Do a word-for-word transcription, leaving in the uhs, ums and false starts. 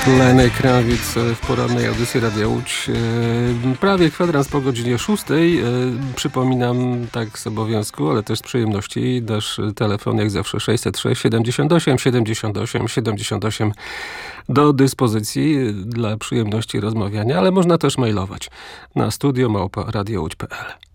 Lenny Kravitz w porannej audycji Radia Łódź. Prawie kwadrans po godzinie szóstej. Przypominam, tak z obowiązku, ale też z przyjemności, dasz telefon jak zawsze sześćset sześć siedemdziesiąt osiem siedemdziesiąt osiem siedemdziesiąt osiem do dyspozycji dla przyjemności rozmawiania, ale można też mailować na studio małpa radio łódź kropka pe el.